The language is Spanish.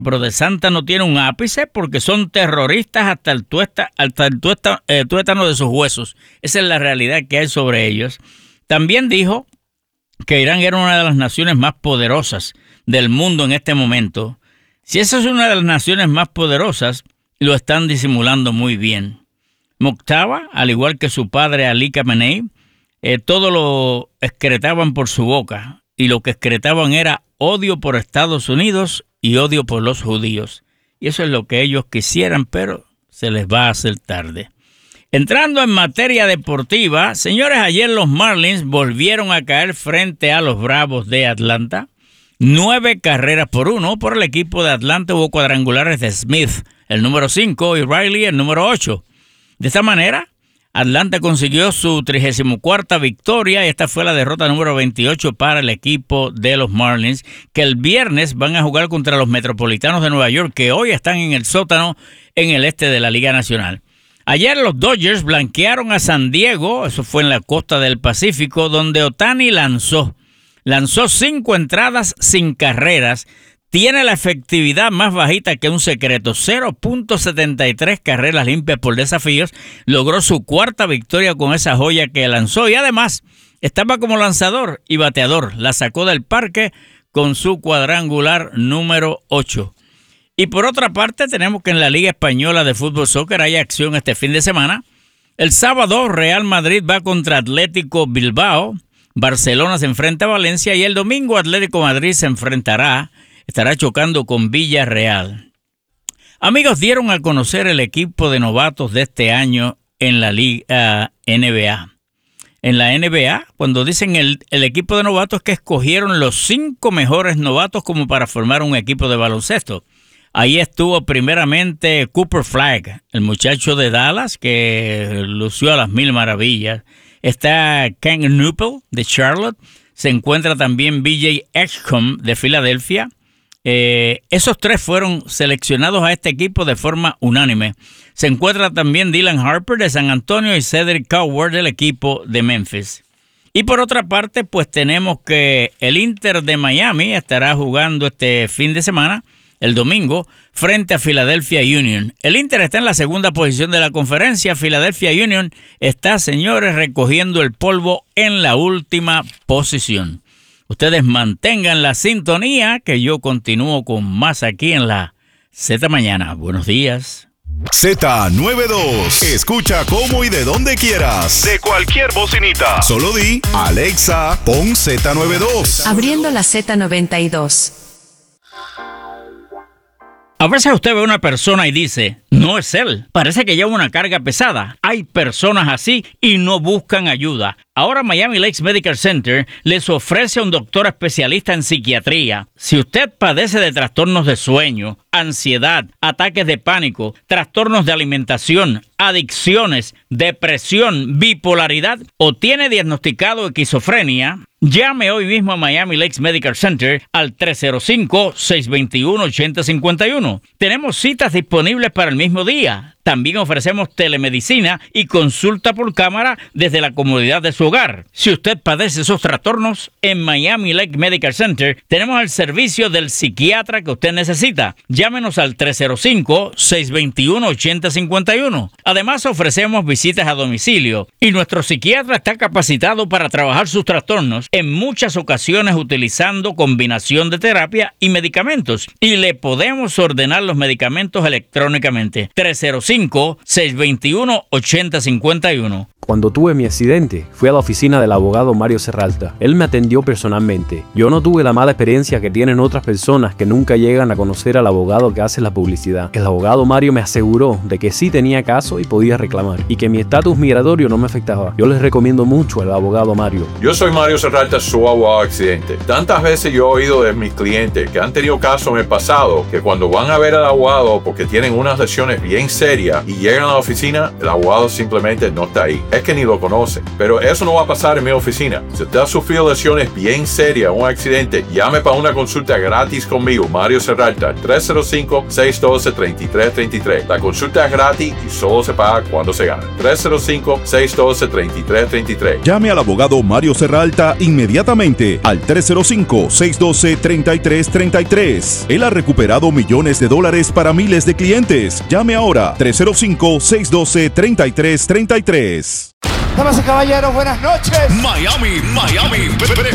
Pero DeSantis no tiene un ápice porque son terroristas hasta el tuétano de sus huesos. Esa es la realidad que hay sobre ellos. También dijo que Irán era una de las naciones más poderosas del mundo en este momento. Si esa es una de las naciones más poderosas, lo están disimulando muy bien. Moctaba, al igual que su padre Ali Khamenei, todo lo excretaban por su boca, y lo que excretaban era odio por Estados Unidos y odio por los judíos. Y eso es lo que ellos quisieran, pero se les va a hacer tarde. Entrando en materia deportiva, señores, ayer los Marlins volvieron a caer frente a los Bravos de Atlanta. 9-1 por el equipo de Atlanta. Hubo cuadrangulares de Smith, el número 5, y Riley, el número 8. De esta manera, Atlanta consiguió su 34ª victoria y esta fue la derrota número 28 para el equipo de los Marlins, que el viernes van a jugar contra los Metropolitanos de Nueva York, que hoy están en el sótano en el este de la Liga Nacional. Ayer los Dodgers blanquearon a San Diego, eso fue en la costa del Pacífico, donde Ohtani lanzó 5 entradas sin carreras. Tiene la efectividad más bajita que un secreto, 0.73 carreras limpias por desafíos. Logró su 4ª victoria con esa joya que lanzó y además estaba como lanzador y bateador. La sacó del parque con su cuadrangular número 8. Y por otra parte tenemos que en la Liga Española de Fútbol Soccer hay acción este fin de semana. El sábado Real Madrid va contra Atlético Bilbao, Barcelona se enfrenta a Valencia y el domingo Atlético Madrid estará chocando con Villarreal. Amigos, dieron a conocer el equipo de novatos de este año en la Liga NBA. En la NBA, cuando dicen el equipo de novatos, es que escogieron los 5 mejores novatos como para formar un equipo de baloncesto. Ahí estuvo primeramente Cooper Flagg, el muchacho de Dallas que lució a las mil maravillas. Está Kent Newpel de Charlotte. Se encuentra también B.J. Exum de Filadelfia. Esos 3 fueron seleccionados a este equipo de forma unánime. Se encuentra también Dylan Harper de San Antonio y Cedric Coward del equipo de Memphis. Y por otra parte, pues tenemos que el Inter de Miami estará jugando este fin de semana, el domingo, frente a Philadelphia Union. El Inter está en la segunda posición de la conferencia. Philadelphia Union está, señores, recogiendo el polvo en la última posición. Ustedes mantengan la sintonía que yo continúo con más aquí en la Z Mañana. Buenos días. Z92. Escucha cómo y de donde quieras. De cualquier bocinita. Solo di, Alexa, pon Z92. Abriendo la Z92. A veces usted ve a una persona y dice, no es él, parece que lleva una carga pesada. Hay personas así y no buscan ayuda. Ahora Miami Lakes Medical Center les ofrece a un doctor especialista en psiquiatría. Si usted padece de trastornos de sueño, ansiedad, ataques de pánico, trastornos de alimentación, adicciones, depresión, bipolaridad o tiene diagnosticado esquizofrenia, llame hoy mismo a Miami Lakes Medical Center al 305-621-8051. Tenemos citas disponibles para el mismo día. También ofrecemos telemedicina y consulta por cámara desde la comodidad de su hogar. Si usted padece esos trastornos, en Miami Lakes Medical Center tenemos el servicio del psiquiatra que usted necesita. Llámenos al 305-621-8051. Además, ofrecemos visitas a domicilio y nuestro psiquiatra está capacitado para trabajar sus trastornos, en muchas ocasiones utilizando combinación de terapia y medicamentos. Y le podemos ordenar los medicamentos electrónicamente. 305-621-8051. Cuando tuve mi accidente, fui a la oficina del abogado Mario Serralta. Él me atendió personalmente. Yo no tuve la mala experiencia que tienen otras personas que nunca llegan a conocer al abogado que hace la publicidad. El abogado Mario me aseguró de que sí tenía caso y podía reclamar, y que mi estatus migratorio no me afectaba. Yo les recomiendo mucho al abogado Mario. Yo soy Mario Serralta, su abogado accidente. Tantas veces yo he oído de mis clientes que han tenido casos en el pasado, que cuando van a ver al abogado porque tienen unas lesiones bien serias, seria y llegan a la oficina, el abogado simplemente no está ahí. Es que ni lo conocen. Pero eso no va a pasar en mi oficina. Si usted ha sufrido lesiones bien serias, un accidente, llame para una consulta gratis conmigo, Mario Serralta, 305-612-3333. La consulta es gratis y solo se paga cuando se gana. 305-612-3333. Llame al abogado Mario Serralta inmediatamente al 305-612-3333. Él ha recuperado millones de dólares para miles de clientes. Llame ahora, 305-612-3333. Damas y caballeros, buenas noches. Miami.